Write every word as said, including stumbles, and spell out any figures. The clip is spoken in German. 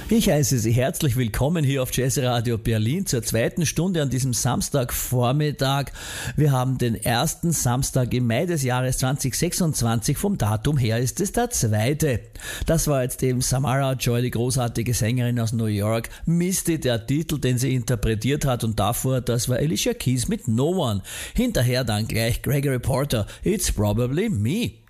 Ich heiße Sie herzlich willkommen hier auf Jazzradio Berlin zur zweiten Stunde an diesem Samstagvormittag. Wir haben den ersten Samstag im Mai des Jahres zwanzig sechsundzwanzig, vom Datum her ist es der zweite. Das war jetzt eben Samara Joy, die großartige Sängerin aus New York. Misty, der Titel, den sie interpretiert hat, und davor, das war Alicia Keys mit No One. Hinterher dann gleich Gregory Porter, It's Probably Me.